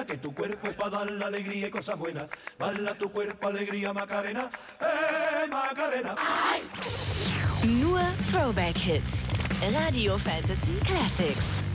que tu cuerpo es para dar la alegría y cosas buenas. Bala tu cuerpo, alegría, Macarena, Macarena. Nur Throwback-Hits. Radio Fantasy Classics.